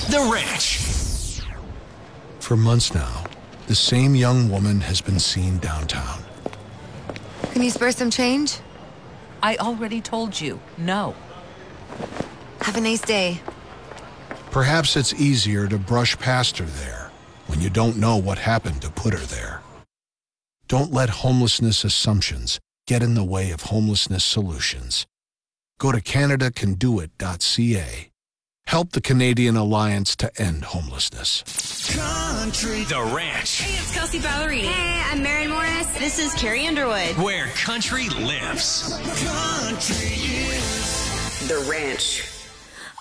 The Ranch. For months now, the same young woman has been seen downtown. Can you spare some change? I already told you, no. Have a nice day. Perhaps it's easier to brush past her there when you don't know what happened to put her there. Don't let homelessness assumptions get in the way of homelessness solutions. Go to CanadaCanDoIt.ca. Help the Canadian Alliance to End Homelessness. Country. The Ranch. Hey, it's Kelsey Ballerini. Hey, I'm Maren Morris. This is Carrie Underwood. Where country lives. The Ranch.